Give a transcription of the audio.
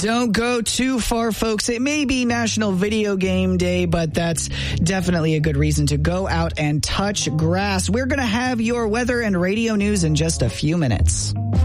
Don't go too far, folks. It may be National Video Game Day, but that's definitely a good reason to go out and touch grass. We're going to have your weather and radio news in just a few minutes.